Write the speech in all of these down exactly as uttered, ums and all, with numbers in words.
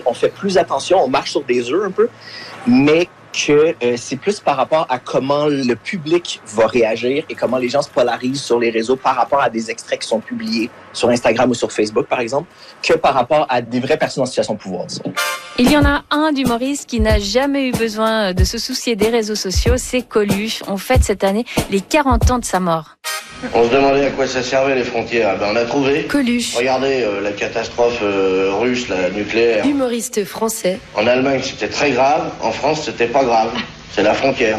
on fait plus attention, on marche sur des œufs un peu, mais que euh, c'est plus par rapport à comment le public va réagir et comment les gens se polarisent sur les réseaux par rapport à des extraits qui sont publiés sur Instagram ou sur Facebook, par exemple, que par rapport à des vraies personnes en situation de pouvoir, disons. Il y en a un d'humoriste qui n'a jamais eu besoin de se soucier des réseaux sociaux, c'est Coluche. On fête cette année les quarante ans de sa mort. On se demandait à quoi ça servait les frontières. Ben, on a trouvé. Coluche. Regardez euh, la catastrophe euh, russe, la nucléaire. Humoriste français. En Allemagne, c'était très grave. En France, c'était pas grave. C'est la frontière.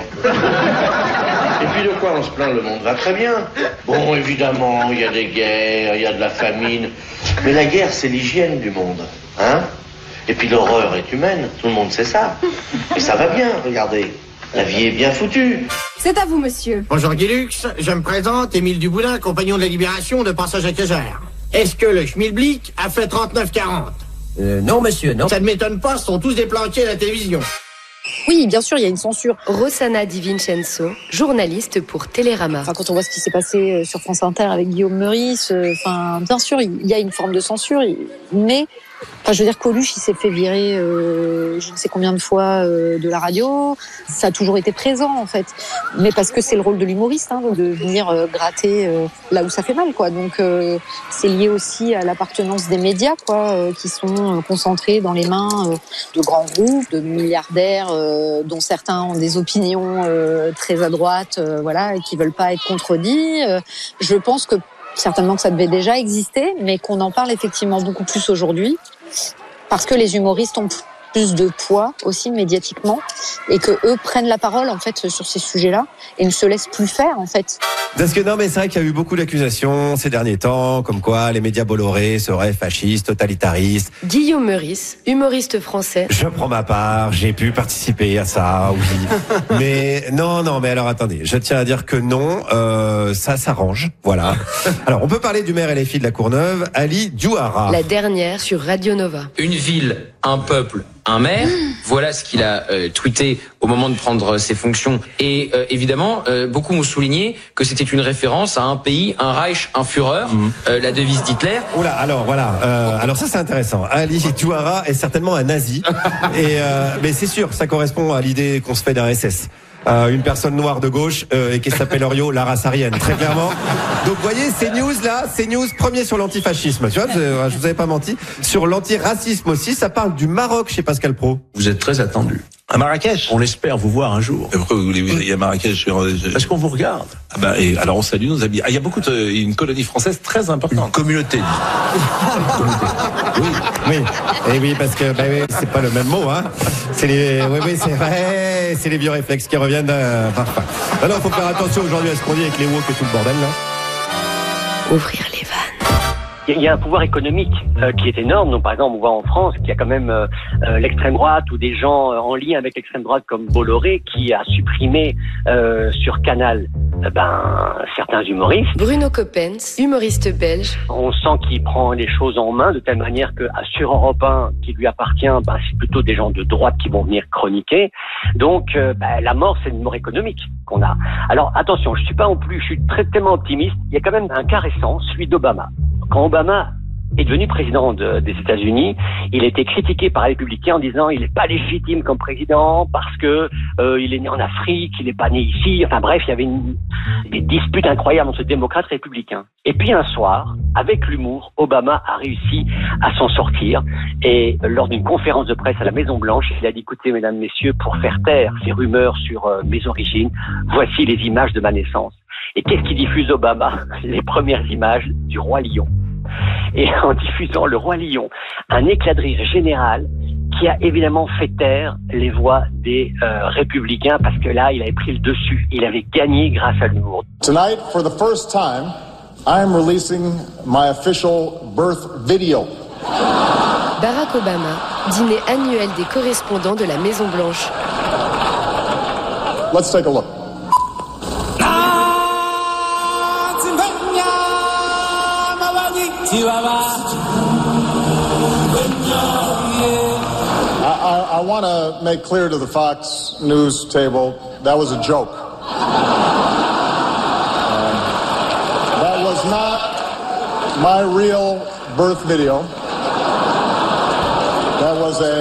Et puis de quoi on se plaint? Le monde va très bien. Bon, évidemment, il y a des guerres, il y a de la famine. Mais la guerre, c'est l'hygiène du monde. Hein? Et puis l'horreur est humaine. Tout le monde sait ça. Et ça va bien, regardez. La vie est bien foutue. C'est à vous, monsieur. Bonjour Guilux, je me présente, Émile Duboulin, compagnon de la Libération de Passage à Kégère. Est-ce que le schmilblick a fait trente-neuf quarante? Euh, non, monsieur, non. Ça ne m'étonne pas, ils sont tous déplanqués à la télévision. Oui, bien sûr, il y a une censure. Rossana Di Vincenzo, journaliste pour Télérama. Enfin, quand on voit ce qui s'est passé sur France Inter avec Guillaume Meurice, enfin, bien sûr, il y a une forme de censure, mais... Enfin, je veux dire, Coluche, il s'est fait virer euh, je ne sais combien de fois euh, de la radio. Ça a toujours été présent, en fait. Mais parce que c'est le rôle de l'humoriste, hein, de venir euh, gratter euh, là où ça fait mal, quoi. Donc, euh, c'est lié aussi à l'appartenance des médias, quoi, euh, qui sont euh, concentrés dans les mains euh, de grands groupes, de milliardaires, euh, dont certains ont des opinions euh, très à droite, euh, voilà, et qui veulent pas être contredits. Euh, je pense que certainement que ça devait déjà exister, mais qu'on en parle effectivement beaucoup plus aujourd'hui, parce que les humoristes ont plus de poids aussi médiatiquement, et que eux prennent la parole en fait sur ces sujets-là et ne se laissent plus faire en fait. Parce que non, mais c'est vrai qu'il y a eu beaucoup d'accusations ces derniers temps, comme quoi les médias Bolloré seraient fascistes, totalitaristes. Guillaume Meurice, humoriste français. Je prends ma part, j'ai pu participer à ça, oui. Mais non, non, mais alors attendez, je tiens à dire que non, euh, ça s'arrange, voilà. Alors on peut parler du maire L F I de la Courneuve, Ali Diouara. La dernière sur Radio Nova. Une ville, un peuple, un maire. Voilà ce qu'il a euh, tweeté au moment de prendre ses fonctions. Et euh, évidemment, euh, beaucoup m'ont souligné que c'était une référence à un pays, un Reich, un Führer, mmh. euh, la devise d'Hitler. Oula, alors voilà. Euh, alors ça c'est intéressant. Ali Diouara est certainement un nazi. et euh, mais c'est sûr, ça correspond à l'idée qu'on se fait d'un S S. Euh, une personne noire de gauche euh, et qui s'appelle Oriot, la race aryenne, très clairement. Donc vous voyez, ces news là, ces news premier sur l'antifascisme, tu vois, je, je vous avais pas menti. Sur l'antiracisme aussi, ça parle du Maroc chez Pascal Praud. Vous êtes très attendu. À Marrakech. On espère vous voir un jour. Et pourquoi vous voulez venir à Marrakech? Parce qu'on vous regarde. Ah bah, et alors on salue nos amis. Ah, il y a beaucoup de, une colonie française très importante. Une communauté. Une communauté. Oui, oui. Et oui, parce que bah, oui, c'est pas le même mot, hein. C'est les, oui, oui, c'est vrai, c'est les vieux réflexes qui reviennent. Euh, parfois. Alors, il faut faire attention aujourd'hui à ce qu'on dit avec les woke et tout le bordel là. Ouvrir les vannes. Il y a un pouvoir économique euh, qui est énorme. Donc, par exemple, on voit en France qu'il y a quand même euh, euh, l'extrême droite ou des gens euh, en lien avec l'extrême droite comme Bolloré qui a supprimé euh, sur Canal euh, ben, certains humoristes. Bruno Coppens, humoriste belge. On sent qu'il prend les choses en main de telle manière que sur Europe un, qui lui appartient, ben, c'est plutôt des gens de droite qui vont venir chroniquer. Donc, euh, ben, la mort, c'est une mort économique qu'on a. Alors, attention, je suis pas en plus, je suis très tellement optimiste. Il y a quand même un cas récent, celui d'Obama. Quand Obama est devenu président de, des États-Unis, il a été critiqué par les républicains en disant il n'est pas légitime comme président parce que euh, il est né en Afrique, il n'est pas né ici. Enfin bref, il y avait une, des disputes incroyables entre démocrates et républicains. Et puis un soir, avec l'humour, Obama a réussi à s'en sortir. Et lors d'une conférence de presse à la Maison-Blanche, il a dit écoutez, mesdames, messieurs, pour faire taire ces rumeurs sur euh, mes origines, voici les images de ma naissance. Et qu'est-ce qui diffuse Obama? Les premières images du roi lion. Et en diffusant le roi lion, un éclat de rire général qui a évidemment fait taire les voix des euh, républicains parce que là, il avait pris le dessus. Il avait gagné grâce à l'humour. Tonight, for the first time, I am releasing my official birth video. Barack Obama, dîner annuel des correspondants de la Maison-Blanche. Let's take a look. I, I, I want to make clear to the Fox News table that was a joke. Um, that was not my real birth video. That was a